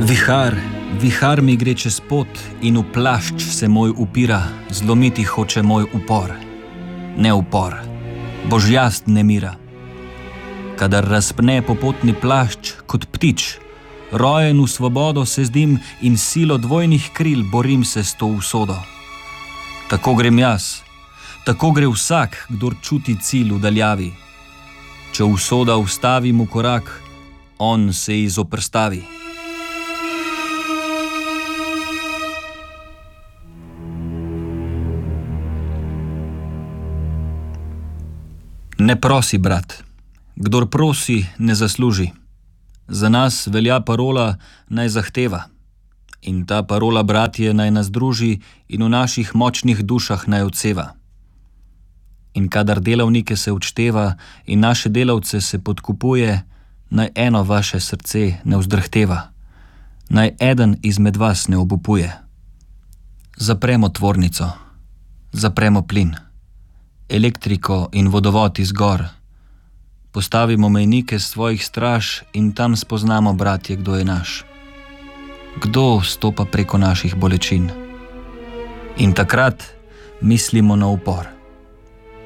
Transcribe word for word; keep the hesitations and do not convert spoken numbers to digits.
Vihar, vihar mi gre čez pot in v plašč se moj upira, zlomiti hoče moj upor. Ne upor, božjast nemira. Kadar razpne popotni plašč kot ptič, rojen v svobodo se zdim in silo dvojnih kril borim se s to usodo. Tako grem jaz, tako gre vsak, kdor čuti cilj v daljavi. Če usoda ustavi mu korak, on se ji zoprstavi. Ne prosi, brat. Kdor prosi, ne zasluži. Za nas velja parola naj zahteva. In ta parola, bratje, naj nas druži in v naših močnih dušah naj odseva. In kadar delavnike se odšteva in naše delavce se podkupuje, naj eno vaše srce ne vzdrhteva. Naj eden izmed vas ne obupuje. Zapremo tvornico, zapremo plin, elektriko in vodovod iz gor. Postavimo mejnike svojih straž in tam spoznamo, bratje, kdo je naš. Kdo stopa preko naših bolečin. In takrat mislimo na upor.